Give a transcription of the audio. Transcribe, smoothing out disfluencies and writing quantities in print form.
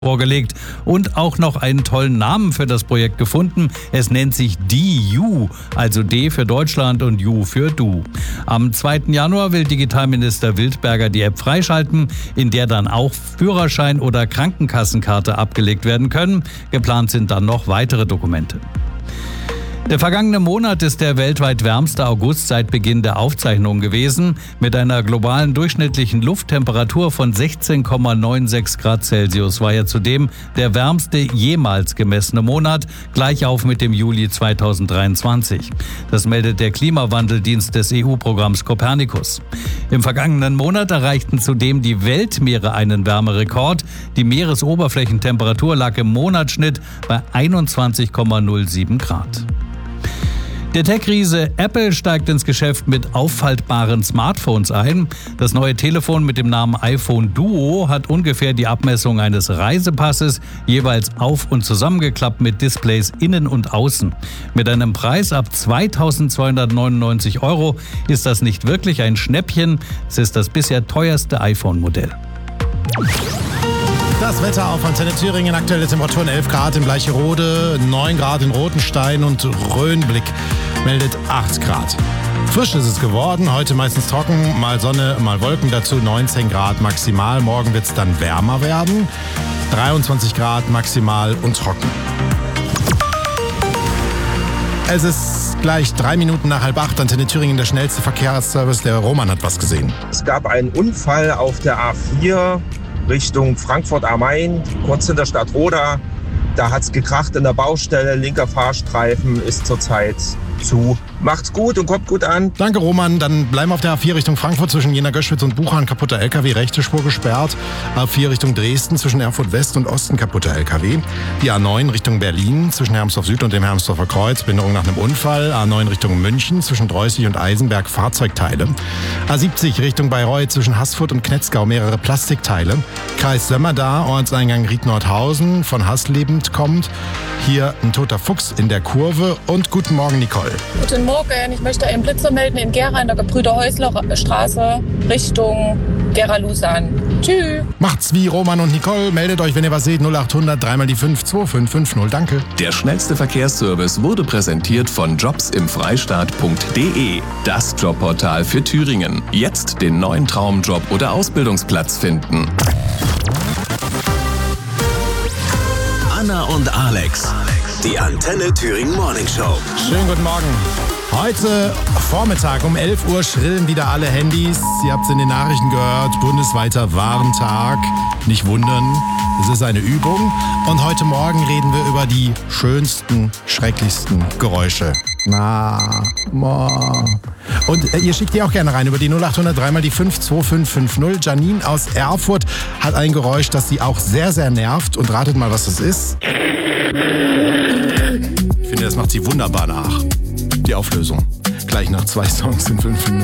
vorgelegt und auch noch einen tollen Namen für das Projekt gefunden. Es nennt sich DU, also D für Deutschland und U für Du. Am 2. Januar will Digitalminister Wildberger die App freischalten, in der dann auch Führerschein oder Krankenkassenkarte abgelegt werden können. Geplant sind dann noch weitere Dokumente. Der vergangene Monat ist der weltweit wärmste August seit Beginn der Aufzeichnungen gewesen. Mit einer globalen durchschnittlichen Lufttemperatur von 16,96 Grad Celsius war er zudem der wärmste jemals gemessene Monat, gleich auf mit dem Juli 2023. Das meldet der Klimawandeldienst des EU-Programms Copernicus. Im vergangenen Monat erreichten zudem die Weltmeere einen Wärmerekord. Die Meeresoberflächentemperatur lag im Monatsschnitt bei 21,07 Grad. Der Tech-Riese Apple steigt ins Geschäft mit auffaltbaren Smartphones ein. Das neue Telefon mit dem Namen iPhone Duo hat ungefähr die Abmessung eines Reisepasses, jeweils auf- und zusammengeklappt mit Displays innen und außen. Mit einem Preis ab 2.299 € ist das nicht wirklich ein Schnäppchen. Es ist das bisher teuerste iPhone-Modell. Das Wetter auf Antenne Thüringen, aktuelle Temperaturen 11 Grad in Bleicherode, 9 Grad in Rotenstein und Rhönblick meldet 8 Grad. Frisch ist es geworden, heute meistens trocken, mal Sonne, mal Wolken, dazu 19 Grad maximal. Morgen wird es dann wärmer werden, 23 Grad maximal und trocken. Es ist gleich 3 Minuten nach 7:30, Antenne Thüringen, der schnellste Verkehrsservice. Der Roman hat was gesehen. Es gab einen Unfall auf der A4 Richtung Frankfurt am Main, kurz hinter Stadt Roda. Da hat es gekracht in der Baustelle, linker Fahrstreifen ist zurzeit zu. Macht's gut und kommt gut an. Danke, Roman. Dann bleiben wir auf der A4 Richtung Frankfurt zwischen Jena-Göschwitz und Buchern. Kaputter LKW, rechte Spur gesperrt. A4 Richtung Dresden zwischen Erfurt West und Osten kaputter LKW. Die A9 Richtung Berlin zwischen Hermsdorf Süd und dem Hermsdorfer Kreuz. Behinderung nach einem Unfall. A9 Richtung München zwischen Dreußig und Eisenberg Fahrzeugteile. A70 Richtung Bayreuth zwischen Haßfurt und Knetzgau mehrere Plastikteile. Kreis Sömmerda, Ortseingang Ried-Nordhausen von Hasslebend kommt. Hier ein toter Fuchs in der Kurve. Und guten Morgen, Nicole. Guten Morgen, ich möchte einen Blitzer melden in Gera in der Gebrüder-Häusler-Straße Richtung Gera-Lusan. Tschüss. Macht's wie Roman und Nicole. Meldet euch, wenn ihr was seht. 0800 3 mal die 5 2550. Danke. Der schnellste Verkehrsservice wurde präsentiert von jobsimfreistaat.de. Das Jobportal für Thüringen. Jetzt den neuen Traumjob oder Ausbildungsplatz finden. Anna und Alex. Die Antenne Thüringen Morning Show. Schönen guten Morgen. Heute Vormittag um 11 Uhr schrillen wieder alle Handys. Ihr habt es in den Nachrichten gehört. Bundesweiter Warntag. Nicht wundern, es ist eine Übung. Und heute Morgen reden wir über die schönsten, schrecklichsten Geräusche. Und ihr schickt die auch gerne rein über die 0800 3 mal die 5 2550. Janine aus Erfurt hat ein Geräusch, das sie auch sehr, sehr nervt. Und ratet mal, was das ist. Ich finde, das macht sie wunderbar nach. Die Auflösung. Gleich nach 2 Songs in 5 Minuten.